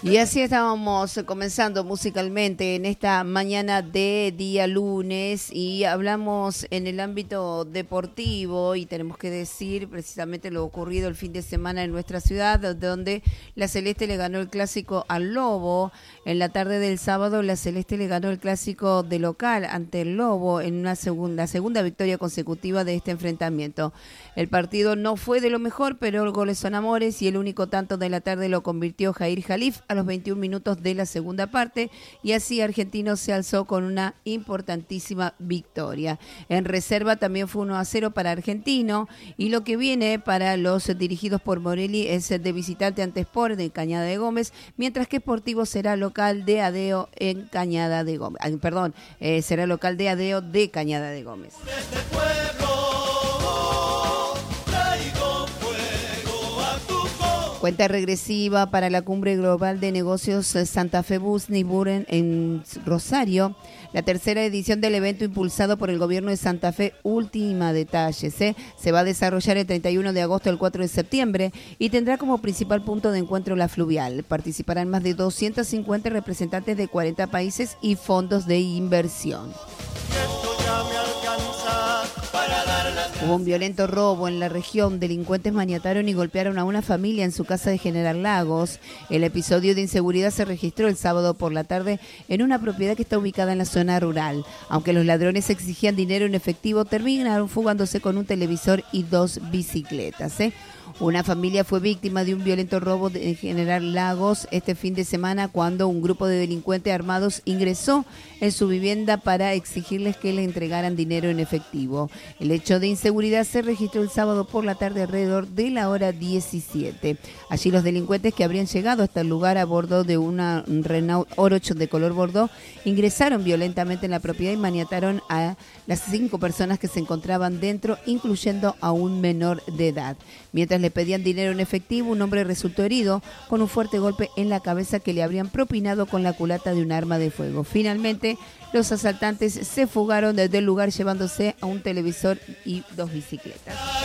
Y así estábamos comenzando musicalmente en esta mañana de día lunes y hablamos en el ámbito deportivo y tenemos que decir precisamente lo ocurrido el fin de semana en nuestra ciudad, donde la Celeste le ganó el clásico al Lobo. En la tarde del sábado la Celeste le ganó el clásico de local ante el Lobo en una segunda victoria consecutiva de este enfrentamiento. El partido no fue de lo mejor, pero los goles son amores y el único tanto de la tarde lo convirtió Jair Jalif a los 21 minutos de la segunda parte y así Argentino se alzó con una importantísima victoria. En reserva también fue 1-0 para Argentino y lo que viene para los dirigidos por Morelli es de visitante ante Sport de Cañada de Gómez, mientras que Sportivo será local de Adeo en Cañada de Gómez. Será local de Adeo de Cañada de Gómez. Cuenta regresiva para la Cumbre Global de Negocios Santa Fe Busni-Buren en Rosario, la tercera edición del evento impulsado por el gobierno de Santa Fe. Última detalles, se va a desarrollar el 31 de agosto al 4 de septiembre y tendrá como principal punto de encuentro la fluvial. Participarán más de 250 representantes de 40 países y fondos de inversión. Hubo un violento robo en la región. Delincuentes maniataron y golpearon a una familia en su casa de General Lagos. El episodio de inseguridad se registró el sábado por la tarde en una propiedad que está ubicada en la zona rural. Aunque los ladrones exigían dinero en efectivo, terminaron fugándose con un televisor y 2 bicicletas. Una familia fue víctima de un violento robo en General Lagos este fin de semana cuando un grupo de delincuentes armados ingresó en su vivienda para exigirles que le entregaran dinero en efectivo. El hecho de inseguridad se registró el sábado por la tarde alrededor de la hora 17. Allí los delincuentes, que habrían llegado hasta el lugar a bordo de una Renault Oroch de color bordó, ingresaron violentamente en la propiedad y maniataron a las 5 personas que se encontraban dentro, incluyendo a un menor de edad. Mientras le pedían dinero en efectivo, un hombre resultó herido con un fuerte golpe en la cabeza que le habrían propinado con la culata de un arma de fuego. Finalmente, los asaltantes se fugaron desde el lugar llevándose a un televisor y 2 bicicletas.